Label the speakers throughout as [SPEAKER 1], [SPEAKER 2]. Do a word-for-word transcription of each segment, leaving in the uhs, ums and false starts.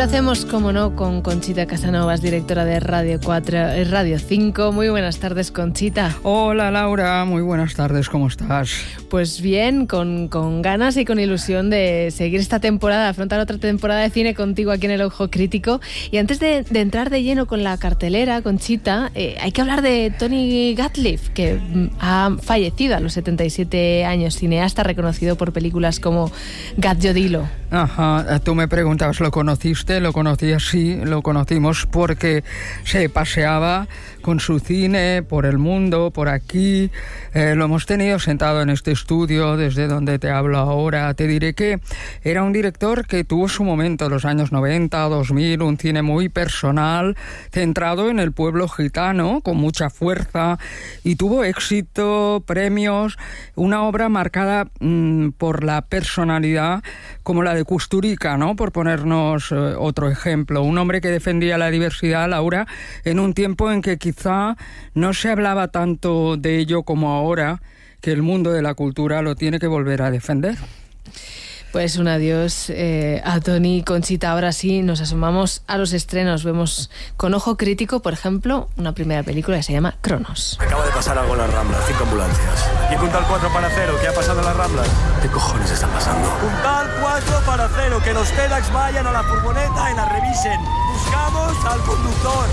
[SPEAKER 1] lo hacemos, como no, con Conchita Casanovas, directora de Radio cuatro, Radio cinco. Muy buenas tardes, Conchita.
[SPEAKER 2] Hola, Laura. Muy buenas tardes. ¿Cómo estás?
[SPEAKER 1] Pues bien, con, con ganas y con ilusión de seguir esta temporada, afrontar otra temporada de cine contigo aquí en El Ojo Crítico. Y antes de, de entrar de lleno con la cartelera, Conchita, eh, hay que hablar de Tony Gatliff, que ha fallecido a los setenta y siete años, cineasta reconocido por películas como Gat Dilo.
[SPEAKER 2] Ajá, tú me preguntabas, ¿lo conociste? Lo conocí así, lo conocimos porque se paseaba con su cine por el mundo, por aquí. Eh, lo hemos tenido sentado en este estudio desde donde te hablo ahora. Te diré que era un director que tuvo su momento en los años noventa, dos mil, un cine muy personal, centrado en el pueblo gitano, con mucha fuerza, y tuvo éxito, premios, una obra marcada mmm, por la personalidad, como la de Kusturica, ¿no? Por ponernos eh, otro ejemplo. Un hombre que defendía la diversidad, Laura, en un tiempo en que quizá no se hablaba tanto de ello como ahora, que el mundo de la cultura lo tiene que volver a defender.
[SPEAKER 1] Pues un adiós eh, a Tony. Conchita, ahora sí nos asomamos a los estrenos. Vemos con ojo crítico, por ejemplo, una primera película que se llama Cronos.
[SPEAKER 3] Acaba de pasar algo en las Ramblas, cinco ambulancias. Y Puntal cuatro para cero, ¿qué ha pasado en las Ramblas? ¿Qué cojones está pasando? Puntal cuatro para cero, que los TEDx vayan a la furgoneta y la revisen. Buscamos al conductor.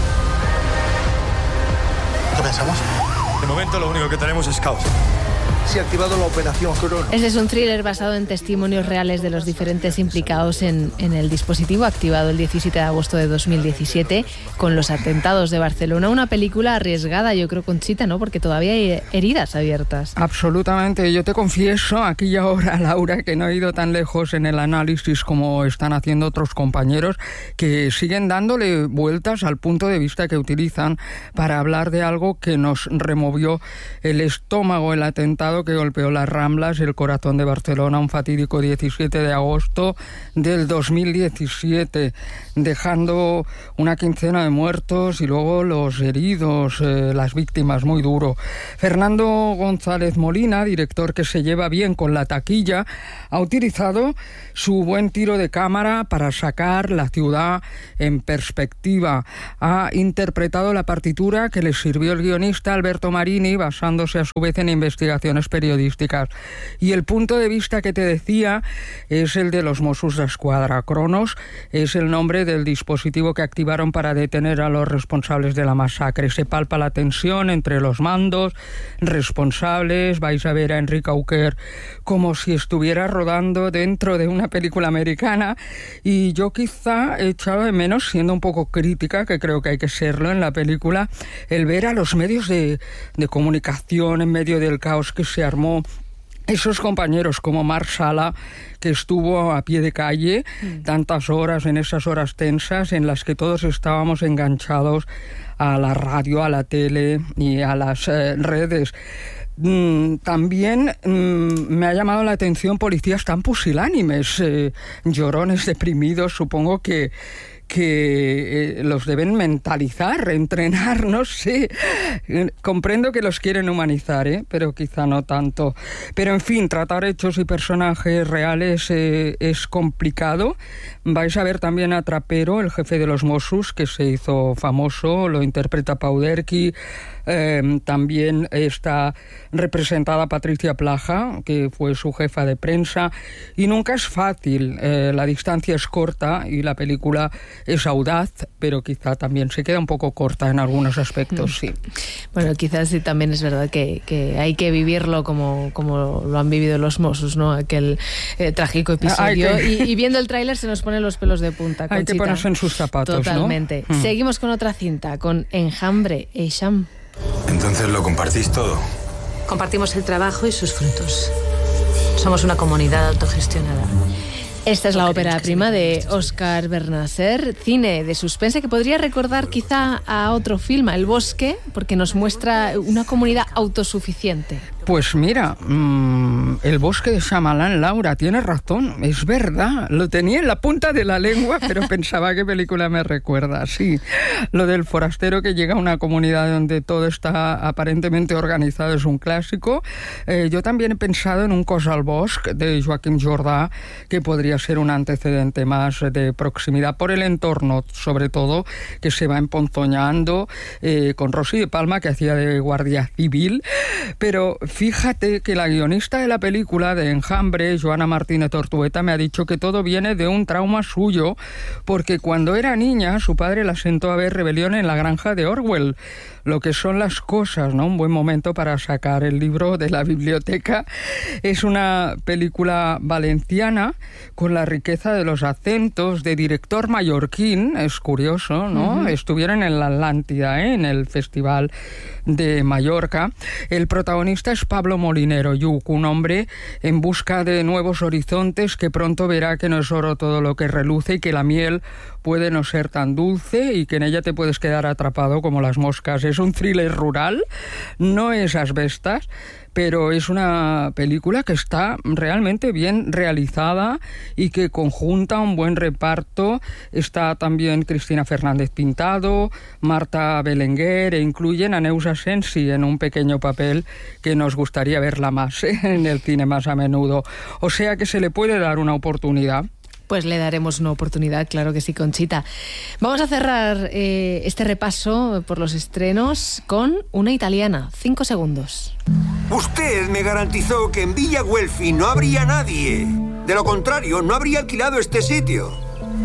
[SPEAKER 4] ¿Qué pensamos?
[SPEAKER 3] De momento lo único que tenemos es caos.
[SPEAKER 4] Se ha activado la operación Cronos.
[SPEAKER 1] Este es un thriller basado en testimonios reales de los diferentes implicados en, en el dispositivo activado el diecisiete de agosto de dos mil diecisiete con los atentados de Barcelona. Una película arriesgada, yo creo, Conchita, ¿no? Porque todavía hay heridas abiertas.
[SPEAKER 2] Absolutamente. Yo te confieso aquí y ahora, Laura, que no he ido tan lejos en el análisis como están haciendo otros compañeros, que siguen dándole vueltas al punto de vista que utilizan para hablar de algo que nos removió el estómago, el atentado que golpeó las Ramblas, el corazón de Barcelona, un fatídico diecisiete de agosto del dos mil diecisiete, dejando una quincena de muertos y luego los heridos, eh, las víctimas, muy duro. Fernando González Molina, director que se lleva bien con la taquilla, ha utilizado su buen tiro de cámara para sacar la ciudad en perspectiva. Ha interpretado la partitura que le sirvió el guionista Alberto Marini, basándose a su vez en investigaciones periodísticas. Y el punto de vista que te decía es el de los Mossos d'Esquadra. Cronos es el nombre del dispositivo que activaron para detener a los responsables de la masacre. Se palpa la tensión entre los mandos responsables. Vais a ver a Enrique Auquer como si estuviera rodando dentro de una película americana, y yo quizá he echado de menos, siendo un poco crítica, que creo que hay que serlo en la película, el ver a los medios de, de comunicación en medio del caos que se armó. Esos compañeros como Marc Sala, que estuvo a pie de calle mm. tantas horas, en esas horas tensas en las que todos estábamos enganchados a la radio, a la tele y a las eh, redes. Mm, también mm, me ha llamado la atención policías tan pusilánimes, eh, llorones, deprimidos. Supongo que que eh, los deben mentalizar, entrenar, no sé. Eh, comprendo que los quieren humanizar, ¿eh? Pero quizá no tanto. Pero en fin, tratar hechos y personajes reales eh, es complicado. Vais a ver también a Trapero, el jefe de los Mossos, que se hizo famoso, lo interpreta Pau Derqui. Eh, también está representada Patricia Plaja, que fue su jefa de prensa, y nunca es fácil. Eh, la distancia es corta y la película es audaz, pero quizá también se queda un poco corta en algunos aspectos, sí.
[SPEAKER 1] Bueno, quizás sí, también es verdad que, que hay que vivirlo como, como lo han vivido los Mossos, ¿no? Aquel eh, trágico episodio. Que... Y, y viendo el tráiler se nos ponen los pelos de punta, Conchita.
[SPEAKER 2] Hay que ponerse en sus zapatos,
[SPEAKER 1] totalmente, ¿no? Seguimos con otra cinta, con Enjambre, Eixam.
[SPEAKER 5] Entonces lo compartís todo.
[SPEAKER 6] Compartimos el trabajo y sus frutos. Somos una comunidad autogestionada.
[SPEAKER 1] Esta es la ópera prima de Óscar Bernasser, cine de suspense que podría recordar quizá a otro film, El Bosque, porque nos muestra una comunidad autosuficiente.
[SPEAKER 2] Pues mira, mmm, El bosque de Shyamalan, Laura, tienes razón, es verdad, lo tenía en la punta de la lengua, pero pensaba qué película me recuerda, sí. Lo del forastero que llega a una comunidad donde todo está aparentemente organizado es un clásico. Eh, yo también he pensado en Un cos al bosc, de Joaquim Jordà, que podría ser un antecedente más de proximidad por el entorno, sobre todo, que se va emponzoñando, eh, con Rosy de Palma, que hacía de guardia civil, pero fíjate que la guionista de la película de Enjambre, Joana Martínez Ortueta, me ha dicho que todo viene de un trauma suyo, porque cuando era niña su padre la sentó a ver Rebelión en la granja de Orwell. Lo que son las cosas, ¿no? Un buen momento para sacar el libro de la biblioteca. Es una película valenciana con la riqueza de los acentos, de director mallorquín, es curioso, ¿no? Uh-huh. Estuvieron en la Atlántida, ¿eh? En el Festival de Mallorca. El protagonista es Pablo Molinero Yuc, un hombre en busca de nuevos horizontes que pronto verá que no es oro todo lo que reluce y que la miel puede no ser tan dulce y que en ella te puedes quedar atrapado como las moscas. Es un thriller rural, no es asbestas, pero es una película que está realmente bien realizada y que conjunta un buen reparto. Está también Cristina Fernández Pintado, Marta Belenguer, e incluyen a Neus Asensi en un pequeño papel que nos gustaría verla más, ¿eh? En el cine más a menudo. O sea que se le puede dar una oportunidad.
[SPEAKER 1] Pues le daremos una oportunidad, claro que sí, Conchita. Vamos a cerrar eh, este repaso por los estrenos con una italiana. Cinco segundos.
[SPEAKER 7] Usted me garantizó que en Villa Guelfi no habría nadie. De lo contrario, no habría alquilado este sitio.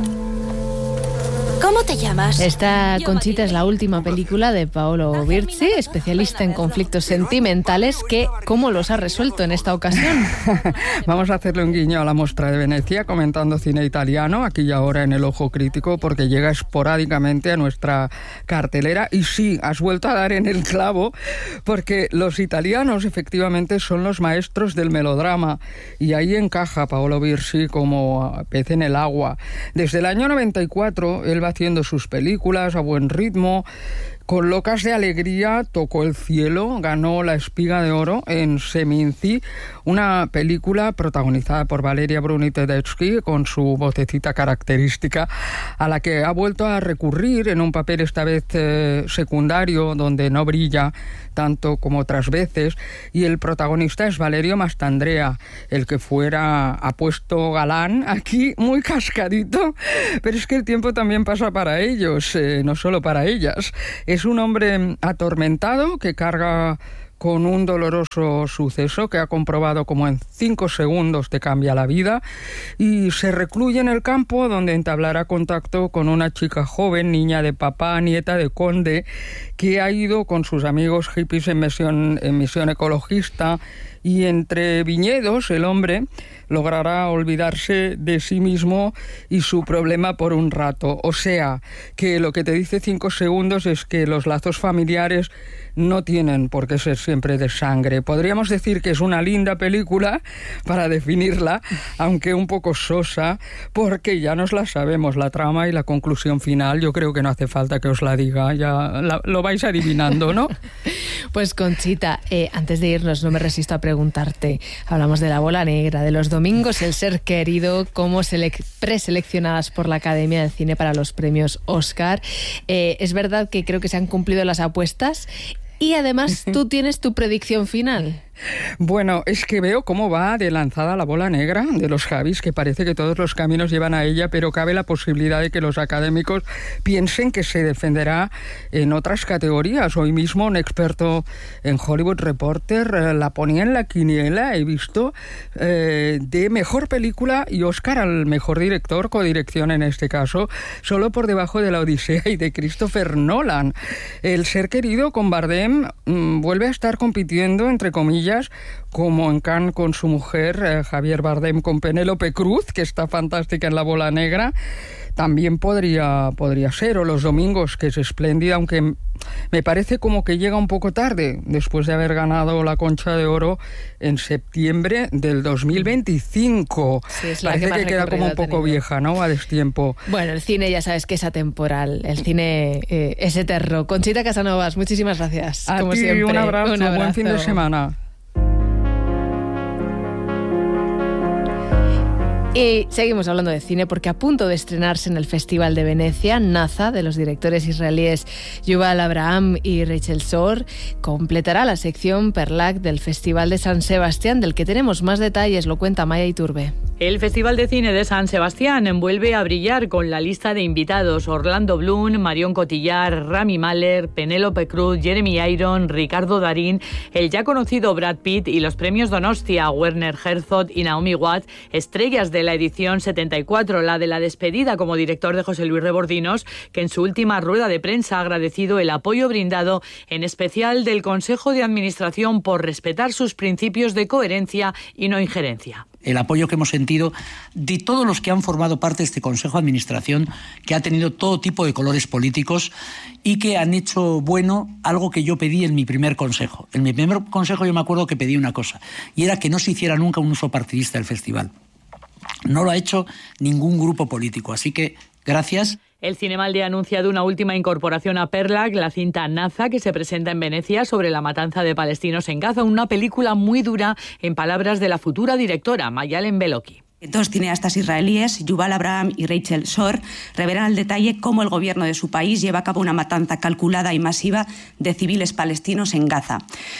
[SPEAKER 8] ¿Cómo te llamas?
[SPEAKER 1] Esta, Conchita, es la última película de Paolo Virzi, especialista en conflictos sentimentales, que ¿cómo los ha resuelto en esta ocasión?
[SPEAKER 2] Vamos a hacerle un guiño a la Mostra de Venecia comentando cine italiano, aquí y ahora en El Ojo Crítico, porque llega esporádicamente a nuestra cartelera. Y sí, has vuelto a dar en el clavo, porque los italianos efectivamente son los maestros del melodrama, y ahí encaja Paolo Virzi como pez en el agua. Desde el año noventa y cuatro, él va haciendo sus películas a buen ritmo. Con Locas de Alegría tocó el cielo, ganó la Espiga de Oro en Seminci, una película protagonizada por Valeria Bruni Tedeschi, con su vocecita característica, a la que ha vuelto a recurrir en un papel esta vez eh, secundario, donde no brilla tanto como otras veces, y el protagonista es Valerio Mastandrea, el que fuera apuesto galán, aquí muy cascadito, pero es que el tiempo también pasa para ellos, eh, no solo para ellas. Es un hombre atormentado que carga con un doloroso suceso que ha comprobado como en cinco segundos te cambia la vida, y se recluye en el campo, donde entablará contacto con una chica joven, niña de papá, nieta de conde, que ha ido con sus amigos hippies en misión, en misión ecologista, y entre viñedos el hombre logrará olvidarse de sí mismo y su problema por un rato. O sea, que lo que te dice cinco segundos es que los lazos familiares no tienen por qué ser siempre de sangre. Podríamos decir que es una linda película para definirla, aunque un poco sosa, porque ya nos la sabemos, la trama y la conclusión final. Yo creo que no hace falta que os la diga, ya la, lo vais adivinando, ¿no?
[SPEAKER 1] Pues Conchita, eh, antes de irnos no me resisto a preguntarte, hablamos de La Bola Negra, de Los Domingos, El Ser Querido, como selec- preseleccionadas por la Academia de Cine para los premios Oscar. Eh, es verdad que creo que se han cumplido las apuestas y además tú tienes tu predicción final.
[SPEAKER 2] Bueno, es que veo cómo va de lanzada La Bola Negra de los Javis, que parece que todos los caminos llevan a ella, pero cabe la posibilidad de que los académicos piensen que se defenderá en otras categorías. Hoy mismo un experto en Hollywood Reporter eh, la ponía en la quiniela, he visto, eh, de mejor película y Oscar al mejor director, codirección en este caso, solo por debajo de La Odisea y de Christopher Nolan. El Ser Querido con Bardem mmm, vuelve a estar compitiendo, entre comillas, como en Cannes con su mujer, eh, Javier Bardem con Penélope Cruz, que está fantástica en La Bola Negra. También podría, podría ser, o Los Domingos, que es espléndida, aunque me parece como que llega un poco tarde, después de haber ganado la Concha de Oro en septiembre del dos mil veinticinco.
[SPEAKER 1] Sí, es la
[SPEAKER 2] parece
[SPEAKER 1] que,
[SPEAKER 2] que queda como un poco vieja, ¿no? A destiempo.
[SPEAKER 1] Bueno, el cine ya sabes que es atemporal, el cine eh, es eterno. Conchita Casanovas, muchísimas gracias.
[SPEAKER 2] A
[SPEAKER 1] como
[SPEAKER 2] ti,
[SPEAKER 1] siempre.
[SPEAKER 2] un abrazo,
[SPEAKER 1] un abrazo,
[SPEAKER 2] buen fin de semana.
[SPEAKER 1] Y seguimos hablando de cine porque a punto de estrenarse en el Festival de Venecia, Naza, de los directores israelíes Yuval Abraham y Rachel Shor, completará la sección Perlac del Festival de San Sebastián, del que tenemos más detalles, lo cuenta Maya Iturbe.
[SPEAKER 8] El Festival de Cine de San Sebastián vuelve a brillar con la lista de invitados: Orlando Bloom, Marion Cotillard, Rami Malek, Penélope Cruz, Jeremy Irons, Ricardo Darín, el ya conocido Brad Pitt y los premios Donostia, Werner Herzog y Naomi Watts, estrellas de la edición setenta y cuatro, la de la despedida como director de José Luis Rebordinos, que en su última rueda de prensa ha agradecido el apoyo brindado, en especial del Consejo de Administración, por respetar sus principios de coherencia y no injerencia.
[SPEAKER 9] El apoyo que hemos sentido de todos los que han formado parte de este Consejo de Administración, que ha tenido todo tipo de colores políticos y que han hecho bueno algo que yo pedí en mi primer consejo. En mi primer consejo yo me acuerdo que pedí una cosa, y era que no se hiciera nunca un uso partidista del festival. No lo ha hecho ningún grupo político, así que gracias.
[SPEAKER 8] El Cinemalde ha anunciado una última incorporación a Perlac, la cinta Naza, que se presenta en Venecia sobre la matanza de palestinos en Gaza, una película muy dura, en palabras de la futura directora, Mayalen Beloki.
[SPEAKER 10] Dos cineastas israelíes, Yuval Abraham y Rachel Shor, revelan al detalle cómo el gobierno de su país lleva a cabo una matanza calculada y masiva de civiles palestinos en Gaza.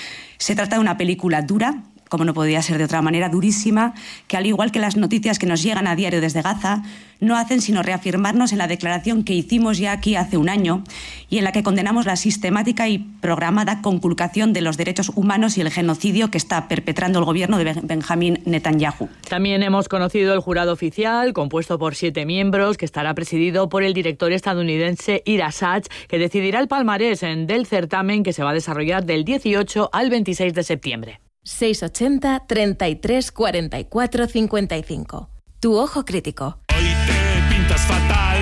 [SPEAKER 10] Se trata de una película dura, como no podía ser de otra manera, durísima, que al igual que las noticias que nos llegan a diario desde Gaza, no hacen sino reafirmarnos en la declaración que hicimos ya aquí hace un año y en la que condenamos la sistemática y programada conculcación de los derechos humanos y el genocidio que está perpetrando el gobierno de Benjamín Netanyahu.
[SPEAKER 8] También hemos conocido el jurado oficial, compuesto por siete miembros, que estará presidido por el director estadounidense Ira Sachs, que decidirá el palmarés del certamen, que se va a desarrollar del dieciocho al veintiséis de septiembre.
[SPEAKER 11] seiscientos ochenta, treinta y tres, cuarenta y cuatro, cincuenta y cinco. Tu ojo crítico.
[SPEAKER 12] Hoy te pintas fatal,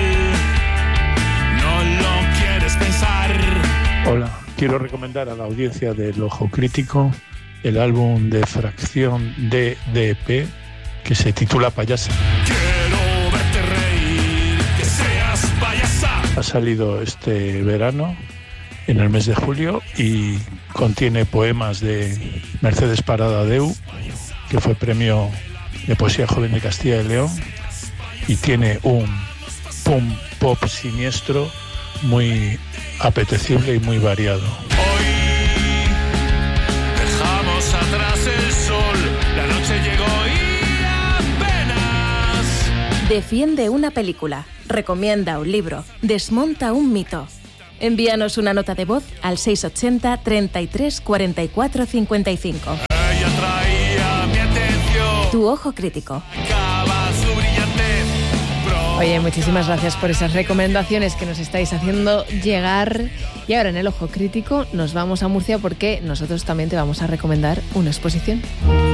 [SPEAKER 12] no lo quieres pensar.
[SPEAKER 13] Hola, quiero recomendar a la audiencia del Ojo Crítico el álbum de Fracción D D P que se titula Payasa.
[SPEAKER 12] Quiero verte reír, que seas payasa.
[SPEAKER 13] Ha salido este verano, en el mes de julio, y contiene poemas de Mercedes Parada Deu, que fue premio de poesía joven de Castilla y León, y tiene un pum pop siniestro muy apetecible y muy variado.
[SPEAKER 12] Hoy dejamos atrás el sol, la noche llegó y apenas.
[SPEAKER 11] Defiende una película, recomienda un libro, desmonta un mito. Envíanos una nota de voz al seiscientos ochenta, treinta y tres, cuarenta y cuatro, cincuenta y cinco.
[SPEAKER 12] Ella traía mi atención.
[SPEAKER 11] Tu ojo crítico.
[SPEAKER 12] Su brillante pro...
[SPEAKER 1] Oye, muchísimas gracias por esas recomendaciones que nos estáis haciendo llegar. Y ahora en el Ojo Crítico nos vamos a Murcia porque nosotros también te vamos a recomendar una exposición.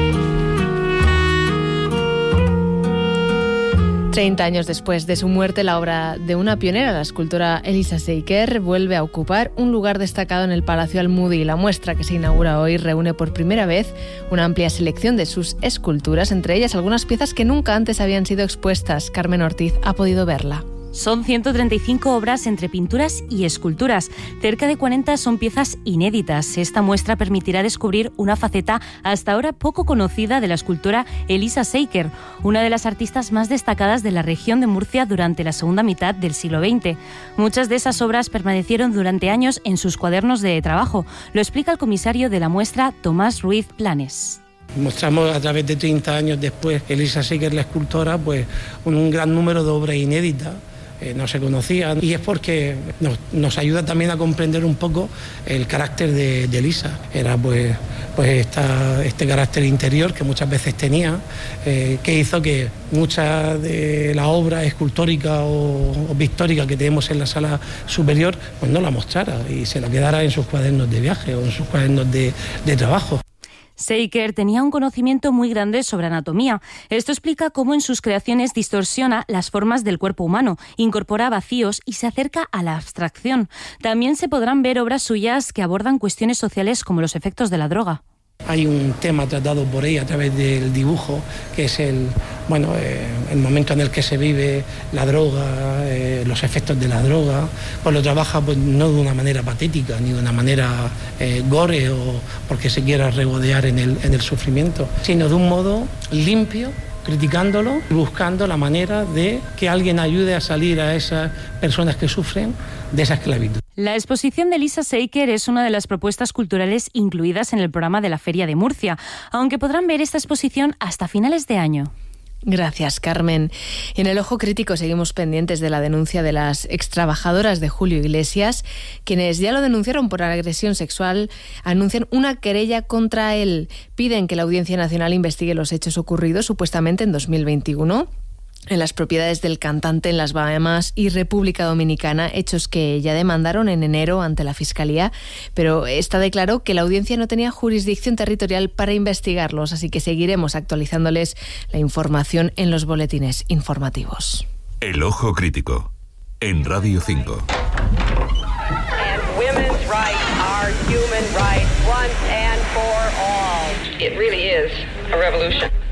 [SPEAKER 1] treinta años después de su muerte, la obra de una pionera, la escultora Elisa Seiker, vuelve a ocupar un lugar destacado en el Palacio Almudi. La muestra que se inaugura hoy reúne por primera vez una amplia selección de sus esculturas, entre ellas algunas piezas que nunca antes habían sido expuestas. Carmen Ortiz ha podido verla.
[SPEAKER 14] Son ciento treinta y cinco obras entre pinturas y esculturas. Cerca de cuarenta son piezas inéditas. Esta muestra permitirá descubrir una faceta hasta ahora poco conocida de la escultora Elisa Seiker, una de las artistas más destacadas de la región de Murcia durante la segunda mitad del siglo veinte. Muchas de esas obras permanecieron durante años en sus cuadernos de trabajo. Lo explica el comisario de la muestra, Tomás Ruiz Planes.
[SPEAKER 15] Mostramos a través de treinta años después, Elisa Seiker, la escultora, pues un gran número de obras inéditas. Eh, no se conocían, y es porque nos, nos ayuda también a comprender un poco el carácter de, de Elisa. Era pues, pues esta, este carácter interior que muchas veces tenía, eh, que hizo que muchas de la obra escultórica o, o pictórica que tenemos en la sala superior pues no la mostrara y se la quedara en sus cuadernos de viaje o en sus cuadernos de, de trabajo.
[SPEAKER 14] Seiker tenía un conocimiento muy grande sobre anatomía. Esto explica cómo en sus creaciones distorsiona las formas del cuerpo humano, incorpora vacíos y se acerca a la abstracción. También se podrán ver obras suyas que abordan cuestiones sociales como los efectos de la droga.
[SPEAKER 15] Hay un tema tratado por ella a través del dibujo, que es el, bueno, eh, el momento en el que se vive la droga, eh, los efectos de la droga. Pues lo trabaja pues, no de una manera patética, ni de una manera eh, gore o porque se quiera regodear en el, en el sufrimiento, sino de un modo limpio, criticándolo, buscando la manera de que alguien ayude a salir a esas personas que sufren de esa esclavitud.
[SPEAKER 14] La exposición de Lisa Seiker es una de las propuestas culturales incluidas en el programa de la Feria de Murcia, aunque podrán ver esta exposición hasta finales de año.
[SPEAKER 1] Gracias, Carmen. En el Ojo Crítico seguimos pendientes de la denuncia de las extrabajadoras de Julio Iglesias, quienes ya lo denunciaron por agresión sexual, anuncian una querella contra él. Piden que la Audiencia Nacional investigue los hechos ocurridos supuestamente en dos mil veintiuno en las propiedades del cantante en las Bahamas y República Dominicana, hechos que ya demandaron en enero ante la Fiscalía, pero esta declaró que la audiencia no tenía jurisdicción territorial para investigarlos, así que seguiremos actualizándoles la información en los boletines informativos.
[SPEAKER 16] El Ojo Crítico, en Radio cinco.
[SPEAKER 17] And women's rights are human rights once and for all. It really is a revolution.